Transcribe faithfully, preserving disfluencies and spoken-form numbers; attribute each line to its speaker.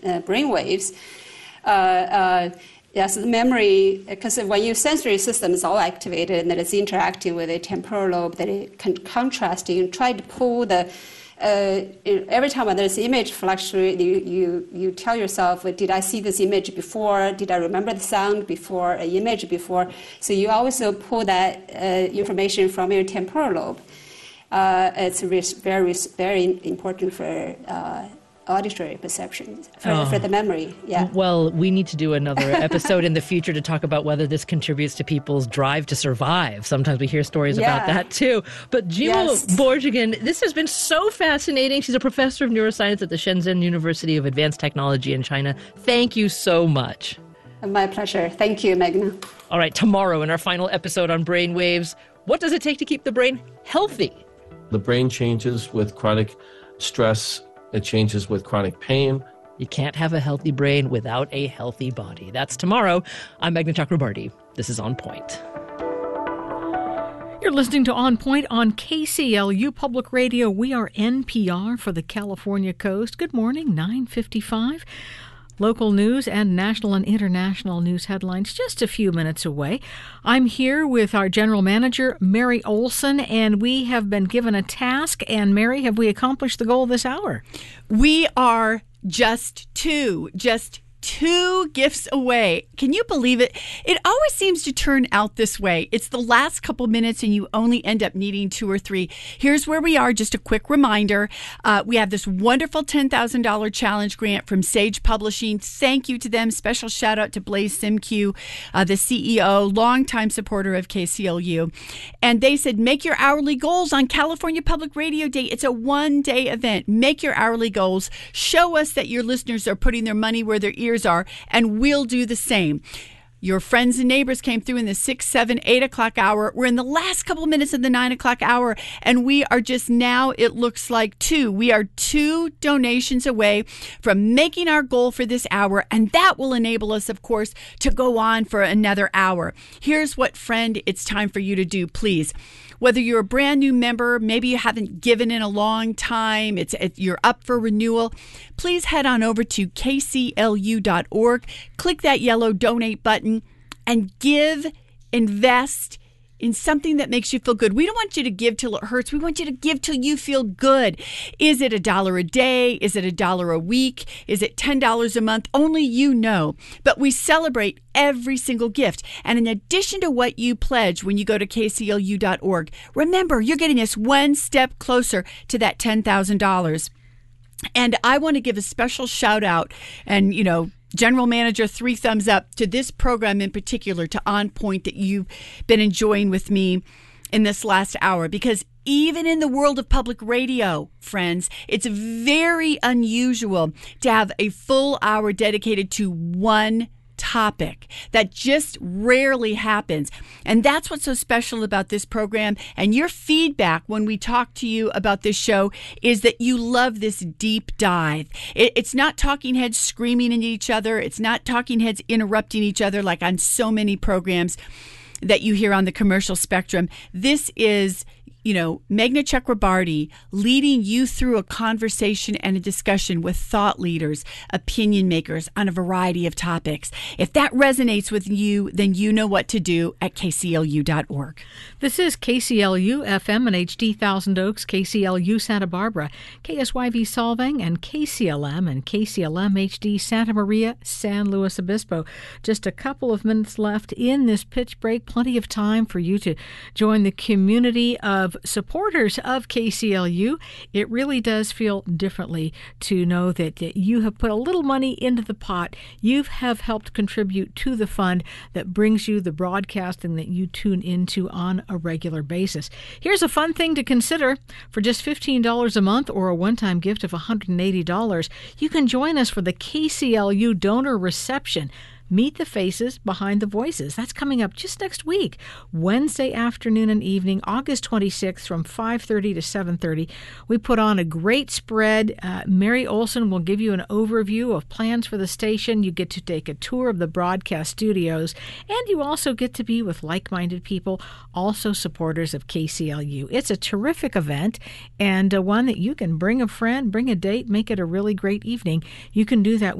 Speaker 1: uh, brain waves. Uh, uh, yes, the memory, because when your sensory system is all activated and it's interacting with the temporal lobe, that it can contrasting and try to pull the Uh, every time when there's image fluctuate, you, you, you tell yourself, did I see this image before? Did I remember the sound before, an image before? So you also pull that uh, information from your temporal lobe. Uh, it's very, very important for uh, auditory perception, for,
Speaker 2: oh.
Speaker 1: for the memory. Yeah.
Speaker 2: Well, we need to do another episode in the future to talk about whether this contributes to people's drive to survive. Sometimes we hear stories
Speaker 1: yeah.
Speaker 2: about that too. But Jimo
Speaker 1: yes.
Speaker 2: Borjigin, this has been so fascinating. She's a professor of neuroscience at the Shenzhen University of Advanced Technology in China. Thank you so much.
Speaker 1: My pleasure. Thank you, Meghna.
Speaker 2: All right, tomorrow in our final episode on brain waves, what does it take to keep the brain healthy?
Speaker 3: The brain changes with chronic stress. It changes with chronic pain.
Speaker 2: You can't have a healthy brain without a healthy body. That's tomorrow. I'm Meghna Chakrabarty. This is On Point.
Speaker 4: You're listening to On Point on K C L U Public Radio. We are N P R for the California coast. Good morning, nine fifty-five. Local news and national and international news headlines just a few minutes away. I'm here with our general manager, Mary Olson, and we have been given a task. And Mary, have we accomplished the goal this hour?
Speaker 5: We are just two, just two gifts away. Can you believe it? It always seems to turn out this way. It's the last couple minutes and you only end up needing two or three. Here's where we are. Just a quick reminder. Uh, we have this wonderful ten thousand dollars challenge grant from Sage Publishing. Thank you to them. Special shout out to Blaze Simque, uh, the C E O, longtime supporter of K C L U. And they said, make your hourly goals on California Public Radio Day. It's a one-day event. Make your hourly goals. Show us that your listeners are putting their money where their ears are, and we'll do the same. Your friends and neighbors came through in the six, seven, eight o'clock hour. We're in the last couple minutes of the nine o'clock hour, and we are just now, it looks like two. We are two donations away from making our goal for this hour, and that will enable us, of course, to go on for another hour. Here's what, friend, it's time for you to do, please. Whether you're a brand new member, maybe you haven't given in a long time, it's it, you're up for renewal, please head on over to K C L U dot org, click that yellow donate button, and give, invest in something that makes you feel good. We don't want you to give till it hurts. We want you to give till you feel good. Is it a dollar a day? Is it a dollar a week? Is it ten dollars a month? Only you know. But we celebrate every single gift. And in addition to what you pledge when you go to K C L U dot org, remember, you're getting us one step closer to that ten thousand dollars. And I want to give a special shout out and, you know, General Manager, three thumbs up to this program in particular, to On Point, that you've been enjoying with me in this last hour. Because even in the world of public radio, friends, it's very unusual to have a full hour dedicated to one topic. That just rarely happens. And that's what's so special about this program. And your feedback when we talk to you about this show is that you love this deep dive. It, it's not talking heads screaming at each other. It's not talking heads interrupting each other like on so many programs that you hear on the commercial spectrum. This is, you know, Meghna Chakrabarty leading you through a conversation and a discussion with thought leaders, opinion makers on a variety of topics. If that resonates with you, then you know what to do at K C L U dot org.
Speaker 4: This is K C L U F M and H D Thousand Oaks, K C L U Santa Barbara, K S Y V Solvang, and K C L M and K C L M H D Santa Maria, San Luis Obispo. Just a couple of minutes left in this pitch break. Plenty of time for you to join the community of supporters of K C L U. It really does feel differently to know that, that you have put a little money into the pot. You have helped contribute to the fund that brings you the broadcasting that you tune into on a regular basis. Here's a fun thing to consider. For just fifteen dollars a month or a one-time gift of one hundred eighty dollars, you can join us for the K C L U donor reception. Meet the faces behind the voices. That's coming up just next week, Wednesday afternoon and evening, August twenty-sixth from five thirty to seven thirty. We put on a great spread. Uh, Mary Olson will give you an overview of plans for the station. You get to take a tour of the broadcast studios, and you also get to be with like-minded people, also supporters of K C L U. It's a terrific event, and uh, one that you can bring a friend, bring a date, make it a really great evening. You can do that